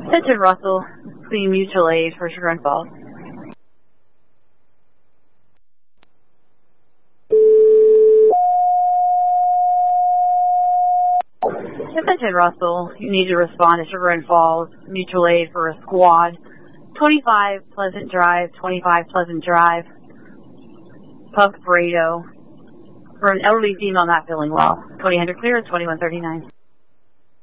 Attention Russell, Clean Mutual Aid for Chagrin Falls. Attention Russell, you need to respond to Chagrin Falls Mutual Aid for a squad. 25 Pleasant Drive, 25 Pleasant Drive, Puck Burrito, for an elderly female not feeling well. 2000 clear, 2139.